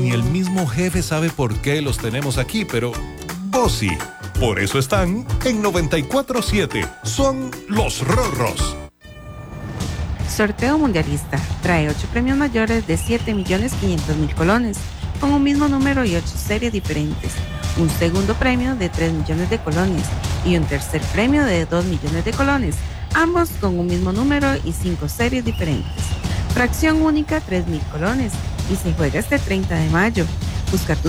ni el mismo jefe sabe por qué los tenemos aquí, pero vos sí. Por eso están en 94.7. Son los Rorros. Sorteo Mundialista trae 8 premios mayores de 7.500.000 colones, con un mismo número y 8 series diferentes. Un segundo premio de 3 millones de colones y un tercer premio de 2 millones de colones, ambos con un mismo número y 5 series diferentes. Fracción única 3.000 colones y se juega este 30 de mayo. Busca tu